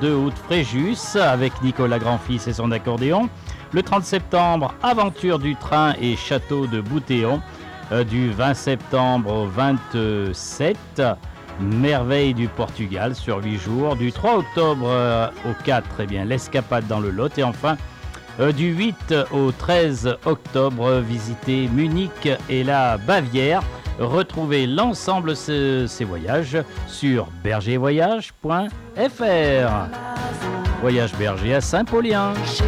2 août, Fréjus, avec Nicolas Grandfils et son accordéon. Le 30 septembre, Aventure du train et Château de Boutéon. Du 20 septembre au 27, Merveille du Portugal sur 8 jours. Du 3 octobre au 4, eh bien, l'Escapade dans le Lot. Et enfin, du 8 au 13 octobre, visitez Munich et la Bavière. Retrouvez l'ensemble de ces voyages sur bergervoyage.fr. Voyage berger à Saint-Paulien.